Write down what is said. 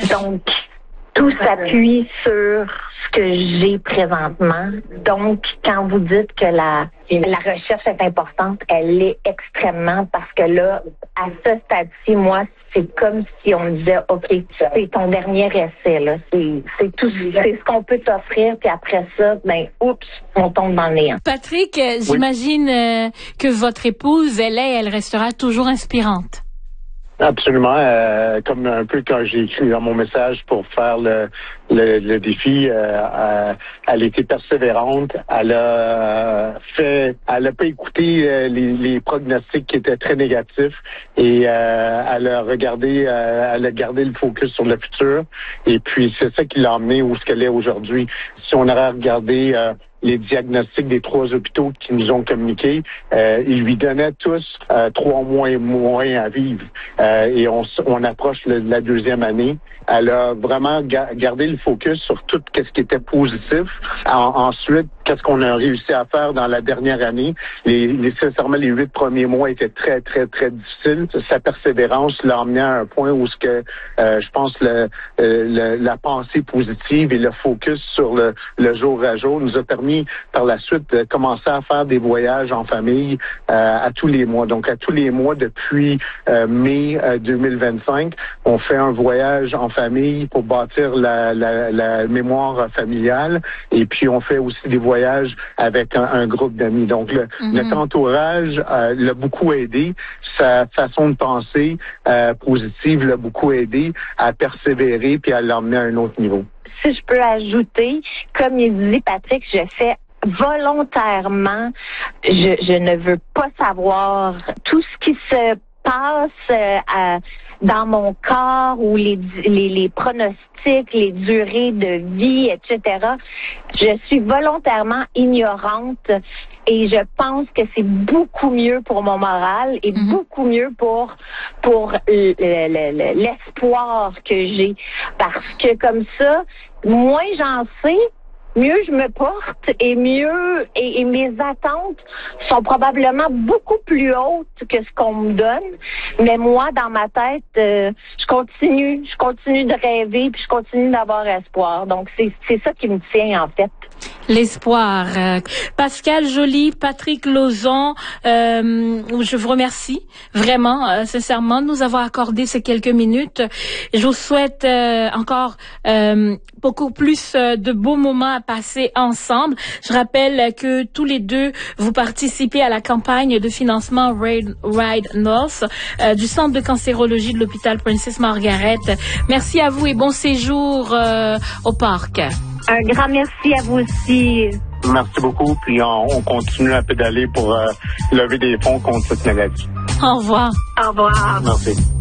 Donc, tout s'appuie sur ce que j'ai présentement. Donc, quand vous dites que la recherche est importante, elle l'est extrêmement parce que là, à ce stade-ci, moi, c'est comme si on disait, OK, c'est ton dernier essai, là. C'est tout, c'est ce qu'on peut t'offrir, puis après ça, ben, oups, on tombe dans le néant. Patrick, j'imagine que votre épouse, elle restera toujours inspirante. Absolument, comme un peu quand j'ai écrit dans mon message pour faire le défi, elle était persévérante, elle a pas écouté les prognostics qui étaient très négatifs et elle a gardé le focus sur le futur et puis c'est ça qui l'a emmené où ce qu'elle est aujourd'hui. Si on aurait regardé les diagnostics des 3 hôpitaux qui nous ont communiqués, ils lui donnaient tous 3 mois et moins à vivre. Et on approche la 2e année. Elle a vraiment gardé le focus sur tout ce qui était positif. Ensuite, qu'est-ce qu'on a réussi à faire dans la dernière année? Sincèrement, les 8 premiers mois étaient très, très, très difficiles. Sa persévérance l'a emmené à un point où je pense la pensée positive et le focus sur le jour à jour nous a permis par la suite de commencer à faire des voyages en famille à tous les mois. Donc, à tous les mois depuis mai 2025, on fait un voyage en famille pour bâtir la mémoire familiale et puis on fait aussi des voyages avec un groupe d'amis. Donc, notre entourage l'a beaucoup aidé. Sa façon de penser positive l'a beaucoup aidé à persévérer puis à l'emmener à un autre niveau. Si je peux ajouter, comme il dit Patrick, je fais volontairement, je ne veux pas savoir tout ce qui se passe dans mon corps ou les pronostics, les durées de vie, etc. Je suis volontairement ignorante et je pense que c'est beaucoup mieux pour mon moral et beaucoup mieux pour l'espoir que j'ai. Parce que comme ça, moins j'en sais, mieux je me porte et mieux et mes attentes sont probablement beaucoup plus hautes que ce qu'on me donne. Mais moi, dans ma tête, je continue de rêver puis je continue d'avoir espoir. Donc c'est ça qui me tient en fait. L'espoir. Pascal Joly, Patrick Lauzon, je vous remercie vraiment, sincèrement, de nous avoir accordé ces quelques minutes. Je vous souhaite encore beaucoup plus de beaux moments à passer ensemble. Je rappelle que tous les deux, vous participez à la campagne de financement Ride North du Centre de cancérologie de l'hôpital Princess Margaret. Merci à vous et bon séjour au parc. Un grand merci à vous aussi. Merci beaucoup, puis on continue à pédaler pour lever des fonds contre cette maladie. Au revoir. Au revoir. Merci.